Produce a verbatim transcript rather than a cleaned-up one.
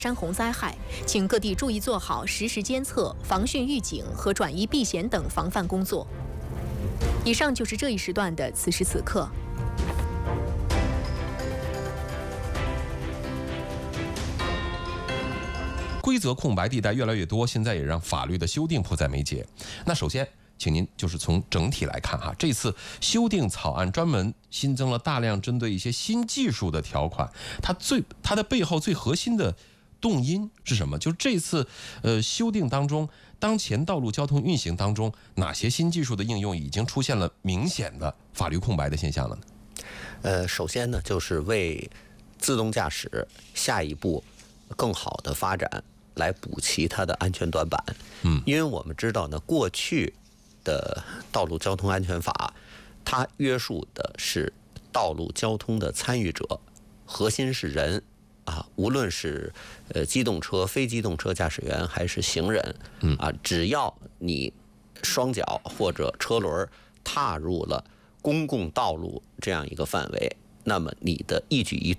山洪灾害，请各地注意做好实时监测、防汛预警和转移避险等防范工作。以上就是这一时段的此时此刻。 规则空白地带越来越多，现在也让法律的修订迫在眉睫。那首先，请您就是从整体来看哈，这次修订草案专门新增了大量针对一些新技术的条款，它最它的背后最核心的动因是什么？就是这次呃修订当中，当前道路交通运行当中哪些新技术的应用已经出现了明显的法律空白的现象了呢？ 呃，首先呢，就是为自动驾驶下一步更好的发展来补齐它的安全短板。 嗯， 因为我们知道呢，过去的道路交通安全法，它约束的是道路交通的参与者，核心是人啊，无论是呃机动车、非机动车驾驶员还是行人， 嗯啊，只要你双脚或者车轮踏入了公共道路这样一个范围，那么你的一举一动